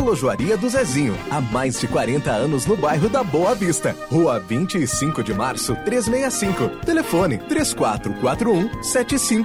Relojoaria do Zezinho, há mais de 40 anos no bairro da Boa Vista. Rua 25 de Março, 365. Telefone 3441-7500.